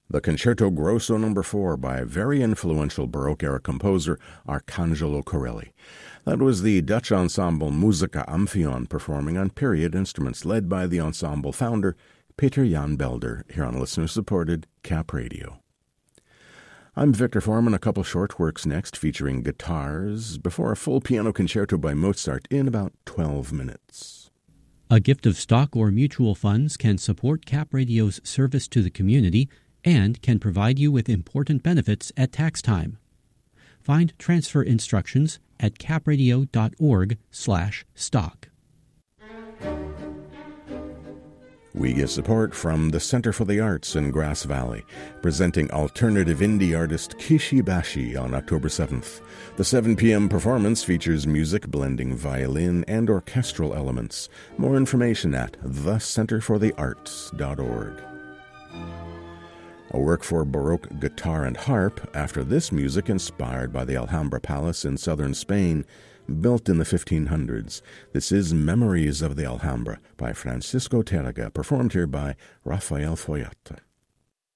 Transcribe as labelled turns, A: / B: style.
A: The Concerto Grosso No. 4 by very influential Baroque-era composer Arcangelo Corelli. That was the Dutch ensemble Musica Amphion performing on period instruments led by the ensemble founder Peter Jan Belder here on listener-supported Cap Radio. I'm Victor Foreman. A couple short works next featuring guitars before a full piano concerto by Mozart in about 12 minutes.
B: A gift of stock or mutual funds can support Cap Radio's service to the community and can provide you with important benefits at tax time. Find transfer instructions at capradio.org/stock.
A: We get support from the Center for the Arts in Grass Valley, presenting alternative indie artist Kishi Bashi on October 7th. The 7 p.m. performance features music blending violin and orchestral elements. More information at thecenterforthearts.org. A work for Baroque guitar and harp after this music inspired by the Alhambra Palace in southern Spain, built in the 1500s. This is Memories of the Alhambra by Francisco Terraga, performed here by Rafael Foyata.